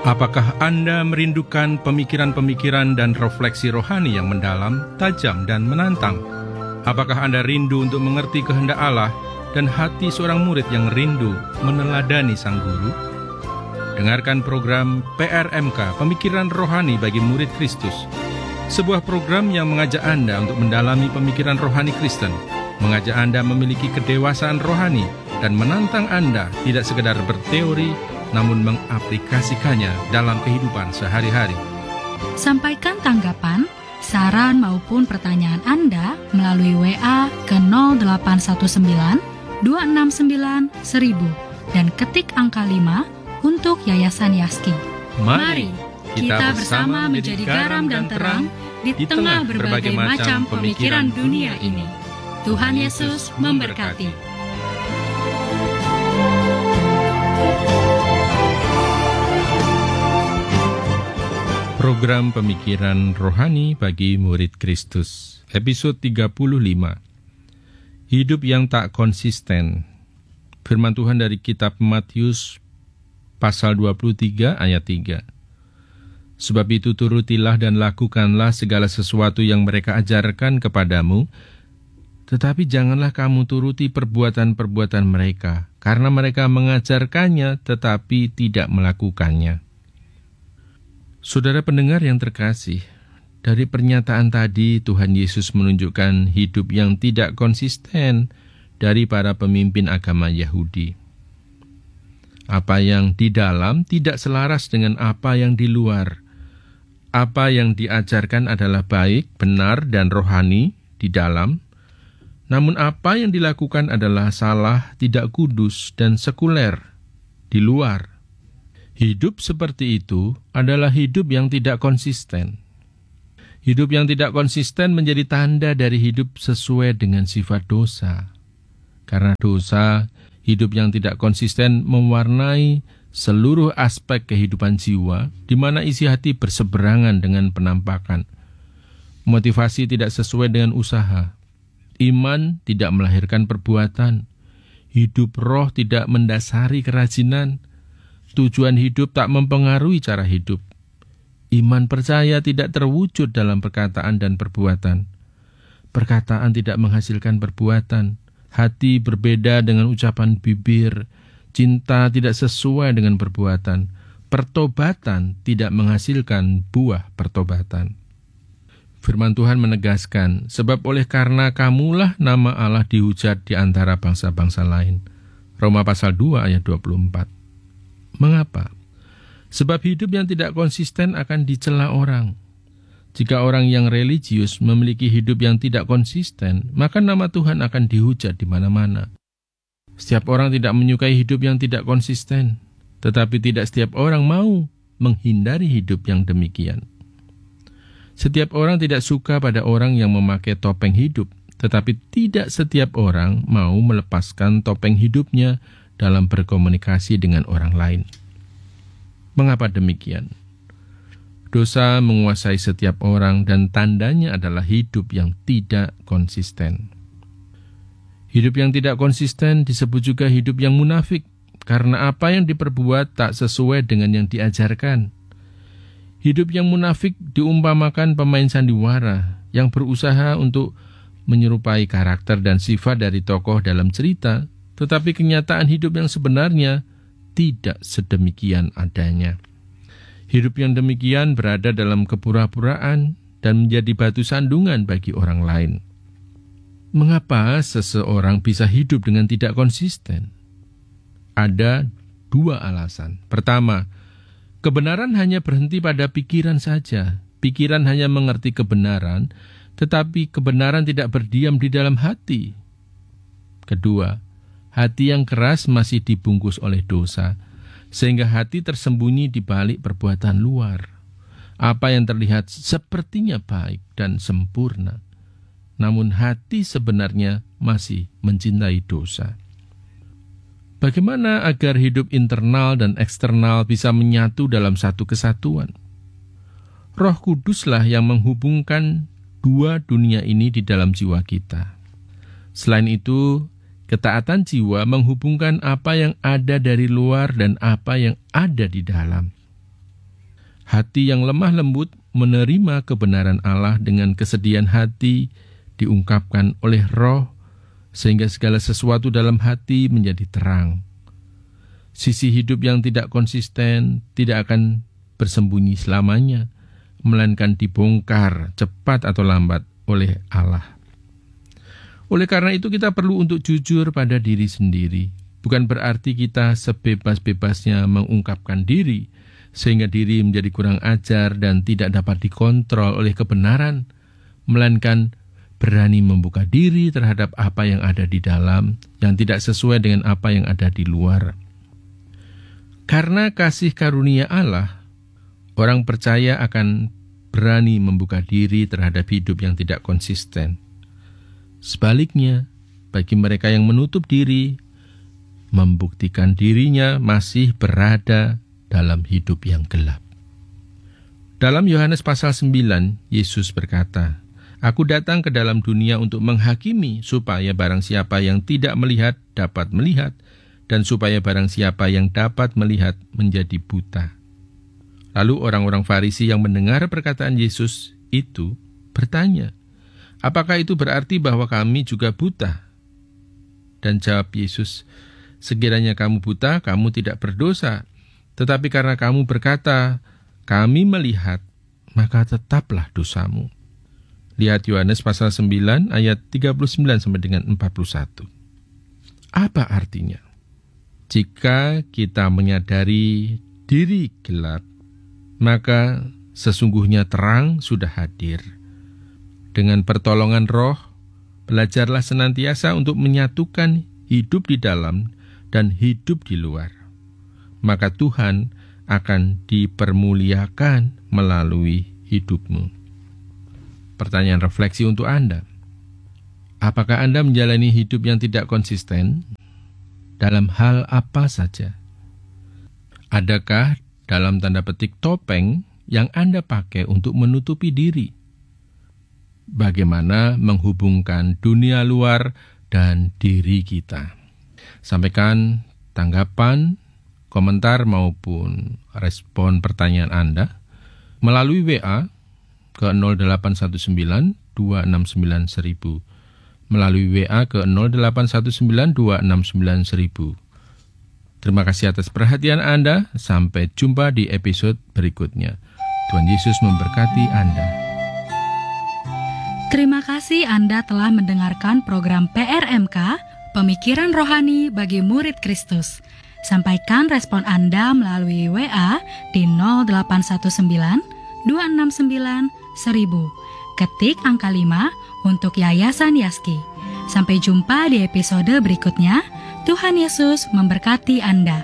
Apakah Anda merindukan pemikiran-pemikiran dan refleksi rohani yang mendalam, tajam, dan menantang? Apakah Anda rindu untuk mengerti kehendak Allah dan hati seorang murid yang rindu meneladani Sang Guru? Dengarkan program PRMK, Pemikiran Rohani bagi Murid Kristus. Sebuah program yang mengajak Anda untuk mendalami pemikiran rohani Kristen, mengajak Anda memiliki kedewasaan rohani, dan menantang Anda tidak sekedar berteori, namun mengaplikasikannya dalam kehidupan sehari-hari. Sampaikan tanggapan, saran maupun pertanyaan Anda melalui WA ke 0819 269 1000 dan ketik angka 5 untuk Yayasan Yaski. Mari kita bersama menjadi garam dan terang di tengah berbagai macam pemikiran dunia ini. Tuhan Yesus memberkati. Program Pemikiran Rohani bagi Murid Kristus, episode 35. Hidup yang tak konsisten. Firman Tuhan dari kitab Matius pasal 23 ayat 3. Sebab itu turutilah dan lakukanlah segala sesuatu yang mereka ajarkan kepadamu, tetapi janganlah kamu turuti perbuatan-perbuatan mereka, karena mereka mengajarkannya tetapi tidak melakukannya. Saudara pendengar yang terkasih, dari pernyataan tadi Tuhan Yesus menunjukkan hidup yang tidak konsisten dari para pemimpin agama Yahudi. Apa yang di dalam tidak selaras dengan apa yang di luar. Apa yang diajarkan adalah baik, benar, dan rohani di dalam, namun apa yang dilakukan adalah salah, tidak kudus, dan sekuler di luar. Hidup seperti itu adalah hidup yang tidak konsisten. Hidup yang tidak konsisten menjadi tanda dari hidup sesuai dengan sifat dosa. Karena dosa, hidup yang tidak konsisten mewarnai seluruh aspek kehidupan jiwa, di mana isi hati berseberangan dengan penampakan. Motivasi tidak sesuai dengan usaha. Iman tidak melahirkan perbuatan. Hidup roh tidak mendasari kerajinan. Tujuan hidup tak mempengaruhi cara hidup. Iman percaya tidak terwujud dalam perkataan dan perbuatan. Perkataan tidak menghasilkan perbuatan. Hati berbeda dengan ucapan bibir. Cinta tidak sesuai dengan perbuatan. Pertobatan tidak menghasilkan buah pertobatan. Firman Tuhan menegaskan, sebab oleh karena kamulah nama Allah dihujat di antara bangsa-bangsa lain. Roma pasal 2 ayat 24. Mengapa? Sebab hidup yang tidak konsisten akan dicela orang. Jika orang yang religius memiliki hidup yang tidak konsisten, maka nama Tuhan akan dihujat di mana-mana. Setiap orang tidak menyukai hidup yang tidak konsisten, tetapi tidak setiap orang mau menghindari hidup yang demikian. Setiap orang tidak suka pada orang yang memakai topeng hidup, tetapi tidak setiap orang mau melepaskan topeng hidupnya dalam berkomunikasi dengan orang lain. Mengapa demikian? Dosa menguasai setiap orang dan tandanya adalah hidup yang tidak konsisten. Hidup yang tidak konsisten disebut juga hidup yang munafik, karena apa yang diperbuat tak sesuai dengan yang diajarkan. Hidup yang munafik diumpamakan pemain sandiwara yang berusaha untuk menyerupai karakter dan sifat dari tokoh dalam cerita, tetapi kenyataan hidup yang sebenarnya tidak sedemikian adanya. Hidup yang demikian berada dalam kepura-puraan dan menjadi batu sandungan bagi orang lain. Mengapa seseorang bisa hidup dengan tidak konsisten? Ada dua alasan. Pertama, kebenaran hanya berhenti pada pikiran saja. Pikiran hanya mengerti kebenaran, tetapi kebenaran tidak berdiam di dalam hati. Kedua, hati yang keras masih dibungkus oleh dosa, sehingga hati tersembunyi di balik perbuatan luar. Apa yang terlihat sepertinya baik dan sempurna, namun hati sebenarnya masih mencintai dosa. Bagaimana agar hidup internal dan eksternal bisa menyatu dalam satu kesatuan? Roh Kuduslah yang menghubungkan dua dunia ini di dalam jiwa kita. Selain itu, ketaatan jiwa menghubungkan apa yang ada dari luar dan apa yang ada di dalam. Hati yang lemah lembut menerima kebenaran Allah dengan kesedihan hati diungkapkan oleh Roh, sehingga segala sesuatu dalam hati menjadi terang. Sisi hidup yang tidak konsisten tidak akan bersembunyi selamanya, melainkan dibongkar cepat atau lambat oleh Allah. Oleh karena itu kita perlu untuk jujur pada diri sendiri. Bukan berarti kita sebebas-bebasnya mengungkapkan diri, sehingga diri menjadi kurang ajar dan tidak dapat dikontrol oleh kebenaran, melainkan berani membuka diri terhadap apa yang ada di dalam, yang tidak sesuai dengan apa yang ada di luar. Karena kasih karunia Allah, orang percaya akan berani membuka diri terhadap hidup yang tidak konsisten. Sebaliknya, bagi mereka yang menutup diri, membuktikan dirinya masih berada dalam hidup yang gelap. Dalam Yohanes pasal 9, Yesus berkata, "Aku datang ke dalam dunia untuk menghakimi, supaya barang siapa yang tidak melihat dapat melihat, dan supaya barang siapa yang dapat melihat menjadi buta." Lalu orang-orang Farisi yang mendengar perkataan Yesus itu bertanya, "Apakah itu berarti bahwa kami juga buta?" Dan jawab Yesus, "Sekiranya kamu buta, kamu tidak berdosa. Tetapi karena kamu berkata, 'Kami melihat,' maka tetaplah dosamu." Lihat Yohanes pasal 9 ayat 39 sampai dengan 41. Apa artinya? Jika kita menyadari diri gelap, maka sesungguhnya terang sudah hadir. Dengan pertolongan Roh, belajarlah senantiasa untuk menyatukan hidup di dalam dan hidup di luar. Maka Tuhan akan dipermuliakan melalui hidupmu. Pertanyaan refleksi untuk Anda. Apakah Anda menjalani hidup yang tidak konsisten? Dalam hal apa saja? Adakah dalam tanda petik topeng yang Anda pakai untuk menutupi diri? Bagaimana menghubungkan dunia luar dan diri kita? Sampaikan tanggapan, komentar maupun respon pertanyaan Anda melalui WA ke 0819 269 1000, melalui WA ke 0819 269 1000. Terima kasih atas perhatian Anda. Sampai jumpa di episode berikutnya. Tuhan Yesus memberkati Anda. Terima kasih Anda telah mendengarkan program PRMK, Pemikiran Rohani bagi Murid Kristus. Sampaikan respon Anda melalui WA di 0819 269 1000. Ketik angka 5 untuk Yayasan Yaski. Sampai jumpa di episode berikutnya. Tuhan Yesus memberkati Anda.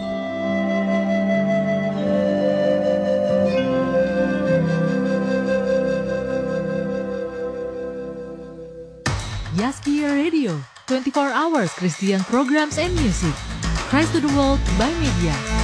Yaski Radio, 24 hours Christian programs and music. Christ to the world by media.